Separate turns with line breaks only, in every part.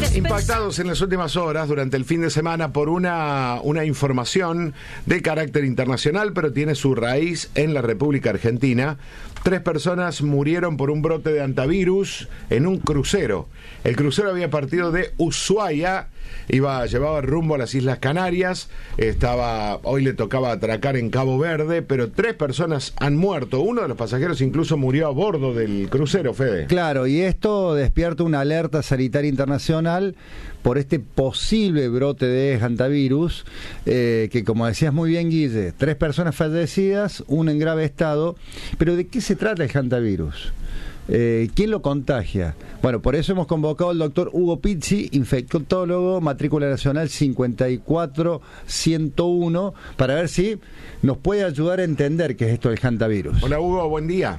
Impactados en las últimas horas, durante el fin de semana, por una información de carácter internacional, pero tiene su raíz en la República Argentina. 3 personas murieron por un brote de hantavirus en un crucero. El crucero había partido de Ushuaia, llevaba rumbo a las Islas Canarias. Hoy le tocaba atracar en Cabo Verde, pero 3 personas han muerto. Uno de los pasajeros incluso murió a bordo del crucero, Fede.
Claro, y esto despierta una alerta sanitaria internacional por este posible brote de hantavirus, que, como decías muy bien, Guille, 3 personas fallecidas, una en grave estado. Pero ¿de qué se trata el hantavirus? ¿Quién lo contagia? Bueno, por eso hemos convocado al doctor Hugo Pizzi, infectólogo, matrícula nacional 54101, para ver si nos puede ayudar a entender qué es esto del hantavirus.
Hola Hugo, buen día.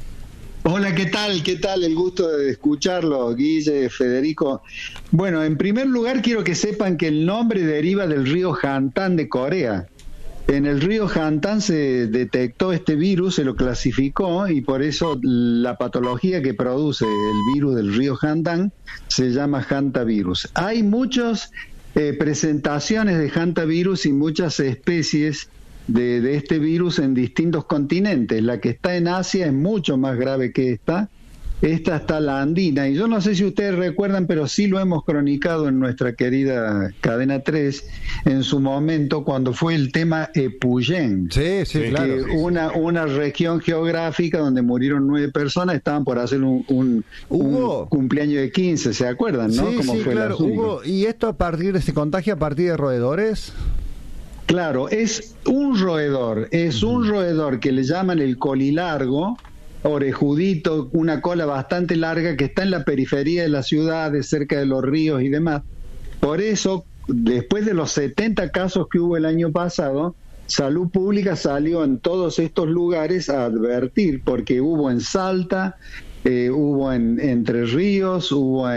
Hola, ¿qué tal? ¿Qué tal? El gusto de escucharlo, Guille, Federico. Bueno, en primer lugar quiero que sepan que el nombre deriva del río Hantan de Corea. En el río Hantan se detectó este virus, se lo clasificó, y por eso la patología que produce el virus del río Hantan se llama hantavirus. Hay muchas presentaciones de hantavirus y muchas especies de este virus en distintos continentes. La que está en Asia es mucho más grave que esta. Esta está la andina, y yo no sé si ustedes recuerdan, pero sí lo hemos cronicado en nuestra querida Cadena 3 en su momento, cuando fue el tema Epuyén.
Sí, claro.
Una región geográfica donde murieron 9 personas, estaban por hacer un cumpleaños de 15, ¿se acuerdan, no?
Sí,
Fue
claro, Hugo, ¿y esto se contagia a partir de roedores?
Claro, es un roedor que le llaman el colilargo, orejudito, una cola bastante larga, que está en la periferia de las ciudades, cerca de los ríos y demás. Por eso, después de los 70 casos que hubo el año pasado, Salud Pública salió en todos estos lugares a advertir, porque hubo en Salta, hubo en Entre Ríos, hubo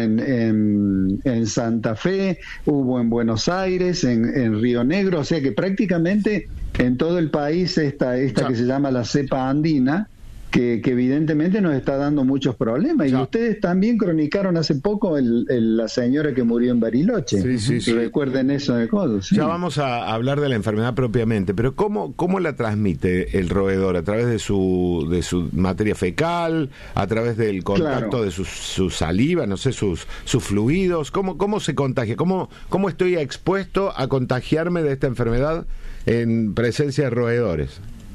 en Santa Fe, hubo en Buenos Aires, en Río Negro, o sea que prácticamente en todo el país esta que se llama la cepa andina, que evidentemente nos está dando muchos problemas. Y ustedes también cronicaron hace poco la señora que murió en Bariloche.
Sí.
Recuerden eso de cosas. Sí.
Ya vamos a hablar de la enfermedad propiamente, pero ¿cómo la transmite el roedor? ¿A través de su materia fecal? ¿A través del contacto de su saliva? No sé, sus fluidos. ¿Cómo se contagia? ¿Cómo estoy expuesto a contagiarme de esta enfermedad en presencia de roedores?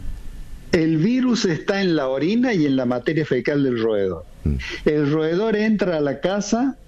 El virus está en la orina y en la materia fecal del roedor. El roedor entra a la casa,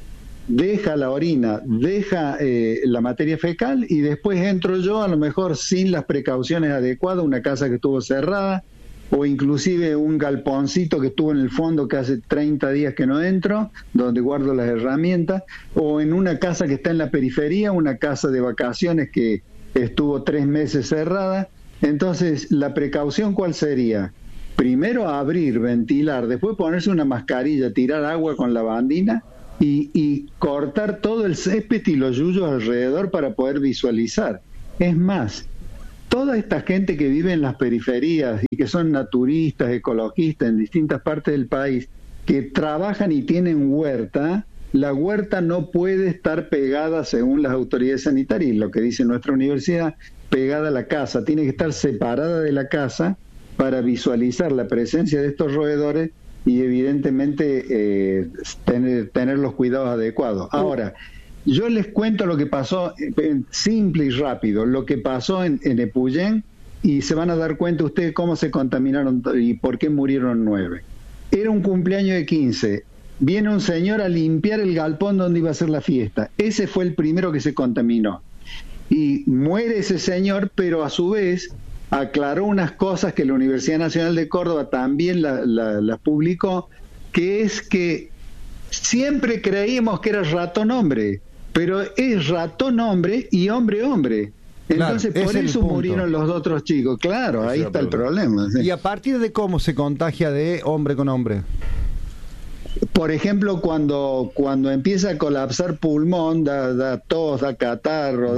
deja la orina, deja la materia fecal, y después entro yo, a lo mejor sin las precauciones adecuadas, una casa que estuvo cerrada, o inclusive un galponcito que estuvo en el fondo que hace 30 días que no entro, donde guardo las herramientas, o en una casa que está en la periferia, una casa de vacaciones que estuvo 3 meses cerrada. Entonces, ¿la precaución cuál sería? Primero abrir, ventilar, después ponerse una mascarilla, tirar agua con lavandina y cortar todo el césped y los yuyos alrededor para poder visualizar. Es más, toda esta gente que vive en las periferias y que son naturistas, ecologistas en distintas partes del país, que trabajan y tienen huerta, la huerta no puede estar pegada, según las autoridades sanitarias y lo que dice nuestra universidad, pegada a la casa, tiene que estar separada de la casa para visualizar la presencia de estos roedores y evidentemente tener los cuidados adecuados. Ahora, yo les cuento lo que pasó, simple y rápido, lo que pasó en Epuyén, y se van a dar cuenta ustedes cómo se contaminaron y por qué murieron 9. Era un cumpleaños de 15, viene un señor a limpiar el galpón donde iba a ser la fiesta, ese fue el primero que se contaminó. Y muere ese señor, pero a su vez aclaró unas cosas que la Universidad Nacional de Córdoba también las publicó, que es que siempre creímos que era ratón hombre, pero es ratón hombre y hombre hombre. Entonces, claro, por eso murieron los otros chicos. Claro, ahí está el problema. ¿Sí?
¿Y a partir de cómo se contagia de hombre con hombre?
Por ejemplo, cuando empieza a colapsar pulmón, da tos, da catarro,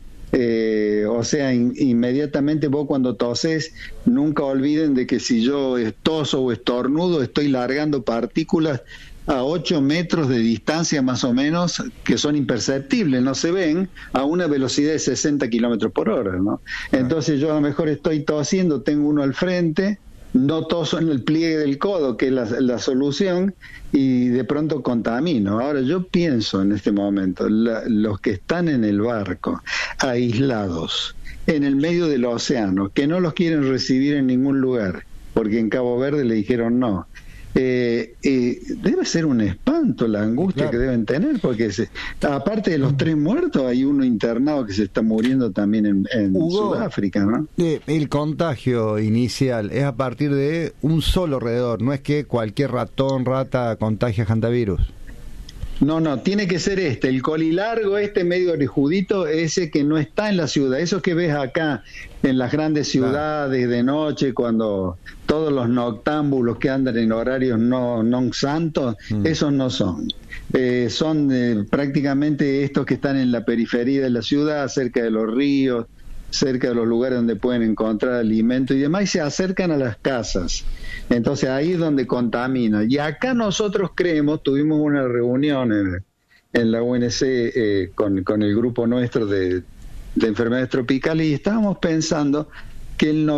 o sea, inmediatamente vos cuando toses, nunca olviden de que si yo toso o estornudo, estoy largando partículas a 8 metros de distancia más o menos, que son imperceptibles, no se ven a una velocidad de 60 kilómetros por hora, ¿no? Entonces yo a lo mejor estoy tosiendo, tengo uno al frente, no toso en el pliegue del codo, que es la solución, y de pronto contamino. Ahora yo pienso en este momento, los que están en el barco, aislados, en el medio del océano, que no los quieren recibir en ningún lugar, porque en Cabo Verde le dijeron no. Debe ser un espanto la angustia que deben tener, porque aparte de los 3 muertos, hay uno internado que se está muriendo también en Sudáfrica, ¿no?
El contagio inicial es a partir de un solo roedor, no es que cualquier ratón, rata contagia hantavirus.
No, tiene que ser el colilargo, medio orejudito, ese que no está en la ciudad, esos que ves acá en las grandes ciudades de noche, cuando todos los noctámbulos que andan en horarios no santos, esos no son. Son prácticamente estos que están en la periferia de la ciudad, cerca de los ríos, cerca de los lugares donde pueden encontrar alimento y demás, y se acercan a las casas. Entonces ahí es donde contamina. Y acá nosotros tuvimos una reunión en la UNC con el grupo nuestro de enfermedades tropicales, y estábamos pensando que el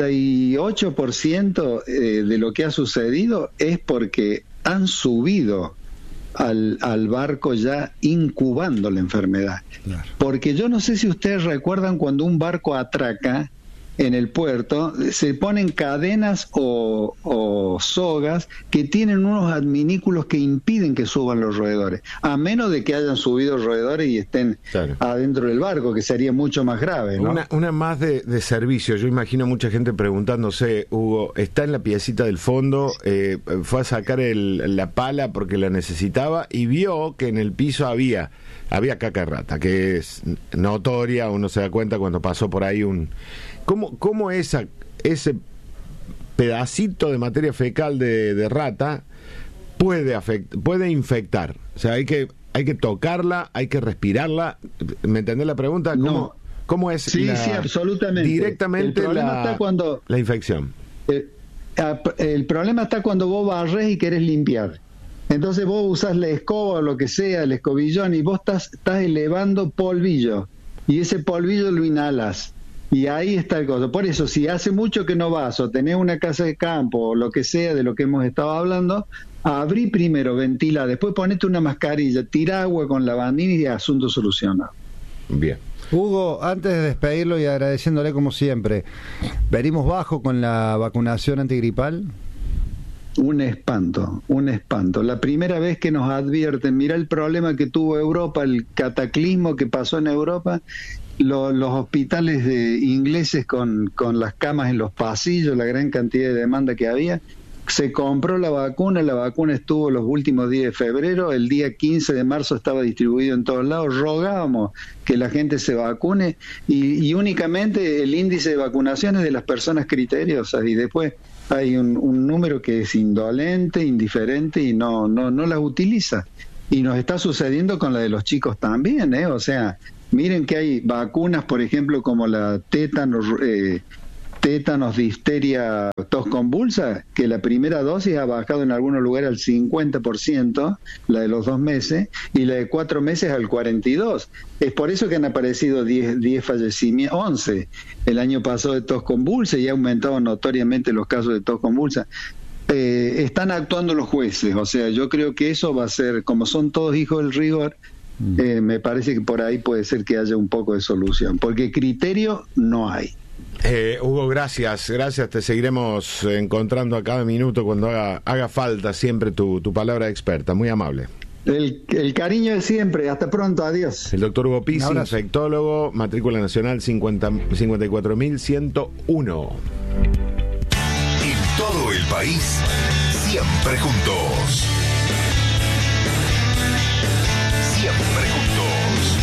98% de lo que ha sucedido es porque han subido al barco ya incubando la enfermedad. Claro. Porque yo no sé si ustedes recuerdan cuando un barco atraca en el puerto, se ponen cadenas o sogas que tienen unos adminículos que impiden que suban los roedores, a menos de que hayan subido roedores y estén adentro del barco, que sería mucho más grave, ¿no?
Una más de servicio. Yo imagino mucha gente preguntándose, Hugo, está en la piecita del fondo, fue a sacar la pala porque la necesitaba y vio que en el piso había caca de rata, que es notoria, uno se da cuenta cuando pasó por ahí ¿Cómo ese pedacito de materia fecal de rata puede infectar? O sea, hay que tocarla, hay que respirarla. ¿Me entendés la pregunta? ¿Cómo es?
Sí, absolutamente.
Directamente la infección.
El problema está cuando vos barres y querés limpiar. Entonces vos usás la escoba o lo que sea, el escobillón, y vos estás elevando polvillo. Y ese polvillo lo inhalas. Y ahí está el costo. Por eso, si hace mucho que no vas o tenés una casa de campo o lo que sea de lo que hemos estado hablando, abrí primero, ventila, después ponete una mascarilla, tira agua con lavandina y asunto solucionado.
Bien.
Hugo, antes de despedirlo y agradeciéndole como siempre, ¿venimos bajo con la vacunación antigripal?
Un espanto. La primera vez que nos advierten, mira el problema que tuvo Europa, el cataclismo que pasó en Europa, los hospitales ingleses con las camas en los pasillos, la gran cantidad de demanda que había, se compró la vacuna estuvo los últimos días de febrero, el día 15 de marzo estaba distribuido en todos lados, rogábamos que la gente se vacune y únicamente el índice de vacunación es de las personas criteriosas y después hay un número que es indolente, indiferente y no las utiliza. Y nos está sucediendo con la de los chicos también, o sea, miren que hay vacunas, por ejemplo, como la tétanos, difteria, tos convulsa, que la primera dosis ha bajado en algunos lugares al 50%, la de los 2 meses, y la de 4 meses al 42%. Es por eso que han aparecido 10 fallecimientos, 11 el año pasado de tos convulsa, y ha aumentado notoriamente los casos de tos convulsa. Están actuando los jueces, o sea, yo creo que eso va a ser, como son todos hijos del rigor, me parece que por ahí puede ser que haya un poco de solución, porque criterio no hay.
Hugo, gracias, te seguiremos encontrando a cada minuto cuando haga falta siempre tu palabra experta, muy amable.
El cariño de siempre, hasta pronto, adiós.
El doctor Hugo Pizzi, infectólogo, matrícula nacional 54.101.
En todo el país, siempre juntos. Siempre juntos.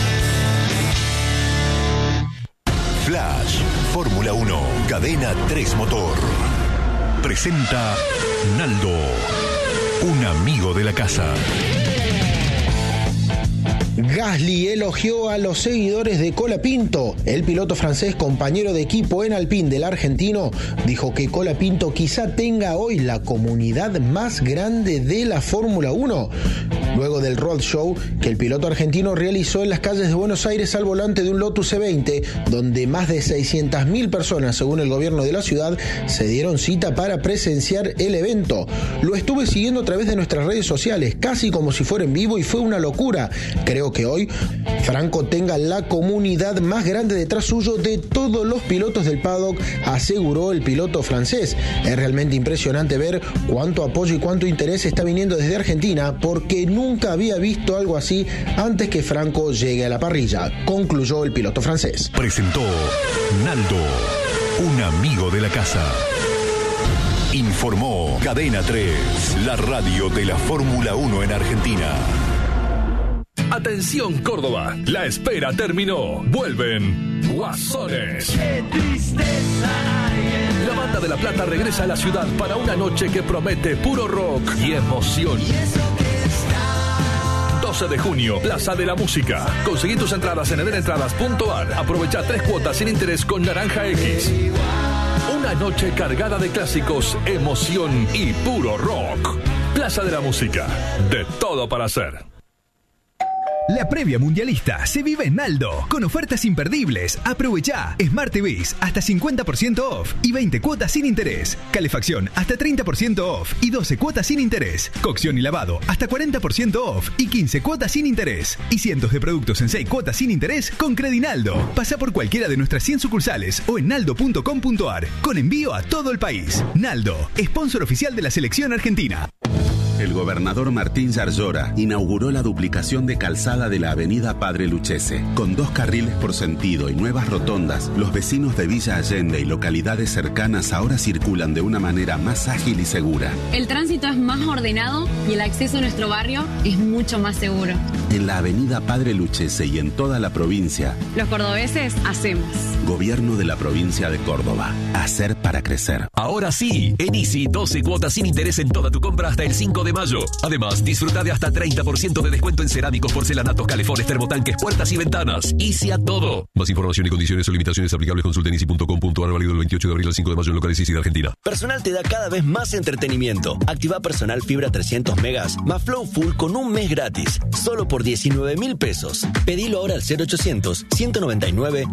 Flash, Fórmula 1, Cadena 3 Motor. Presenta Naldo, un amigo de la casa.
Gasly elogió a los seguidores de Colapinto. El piloto francés, compañero de equipo en Alpine del argentino, dijo que Colapinto quizá tenga hoy la comunidad más grande de la Fórmula 1. Luego del roadshow que el piloto argentino realizó en las calles de Buenos Aires al volante de un Lotus E20, donde más de 600.000 personas, según el gobierno de la ciudad, se dieron cita para presenciar el evento. Lo estuve siguiendo a través de nuestras redes sociales, casi como si fuera en vivo, y fue una locura. Creo que hoy Franco tenga la comunidad más grande detrás suyo de todos los pilotos del paddock, aseguró el piloto francés. Es realmente impresionante ver cuánto apoyo y cuánto interés está viniendo desde Argentina, porque nunca había visto algo así antes que Franco llegue a la parrilla, concluyó el piloto francés.
Presentó Naldo, un amigo de la casa. Informó Cadena 3, la radio de la Fórmula 1 en Argentina.
Atención Córdoba, la espera terminó. Vuelven Guasones. ¡Qué tristeza! La Banda de La Plata regresa a la ciudad para una noche que promete puro rock y emoción. 12 de junio, Plaza de la Música. Conseguí tus entradas en edenentradas.ar. Aprovecha 3 cuotas sin interés con Naranja X. Una noche cargada de clásicos, emoción y puro rock. Plaza de la Música. De todo para hacer.
La previa mundialista se vive en Naldo, con ofertas imperdibles. Aprovechá Smart TVs hasta 50% off y 20 cuotas sin interés. Calefacción hasta 30% off y 12 cuotas sin interés. Cocción y lavado hasta 40% off y 15 cuotas sin interés. Y cientos de productos en 6 cuotas sin interés con Credinaldo. Pasa por cualquiera de nuestras 100 sucursales o en naldo.com.ar, con envío a todo el país. Naldo, sponsor oficial de la selección argentina.
El gobernador Martín Yarlora inauguró la duplicación de calzada de la avenida Padre Lucchese. Con 2 carriles por sentido y nuevas rotondas, los vecinos de Villa Allende y localidades cercanas ahora circulan de una manera más ágil y segura.
El tránsito es más ordenado y el acceso a nuestro barrio es mucho más seguro.
En la avenida Padre Lucchese y en toda la provincia,
los cordobeses hacemos.
Gobierno de la provincia de Córdoba. Hacer para crecer.
Ahora sí, en Easy 12 cuotas sin interés en toda tu compra hasta el 5 de mayo. Además, disfruta de hasta 30% de descuento en cerámicos, porcelanatos, calefones, termotanques, puertas y ventanas. Easy a todo. Más información y condiciones o limitaciones aplicables consulta en easy.com.ar, válido del 28 de abril al 5 de mayo en locales Easy de Argentina.
Personal te da cada vez más entretenimiento. Activa Personal Fibra 300 megas más Flow Full con un mes gratis. Solo por 19.000 pesos. Pedilo ahora al 0800 199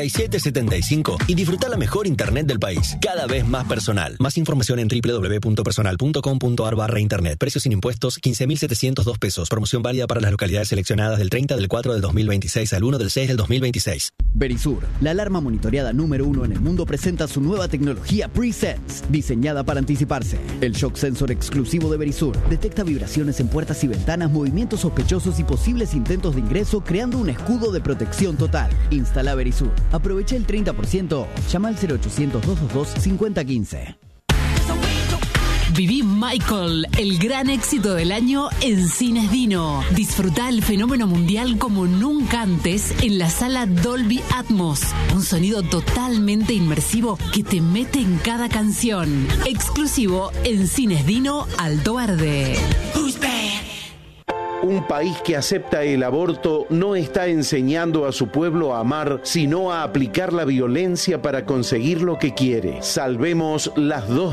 7775 y disfruta la mejor internet del país. Cada vez más personal. Más información en www.personal.com.ar/internet. Precios sin impuestos, 15.702 pesos. Promoción válida para las localidades seleccionadas del 30 del 4 del 2026 al 1 del 6 del 2026.
Verisur, la alarma monitoreada número 1 en el mundo, presenta su nueva tecnología Pre-Sense, diseñada para anticiparse. El shock sensor exclusivo de Verisur detecta vibraciones en puertas y ventanas, movimientos sospechosos y posibles intentos de ingreso, creando un escudo de protección total. Instala Verisur. Aprovecha el 30%. Llama al 0800-222-5015.
Viví Michael, el gran éxito del año en Cines Dino. Disfruta el fenómeno mundial como nunca antes en la sala Dolby Atmos. Un sonido totalmente inmersivo que te mete en cada canción. Exclusivo en Cines Dino Alto Verde.
Un país que acepta el aborto no está enseñando a su pueblo a amar, sino a aplicar la violencia para conseguir lo que quiere. Salvemos las dos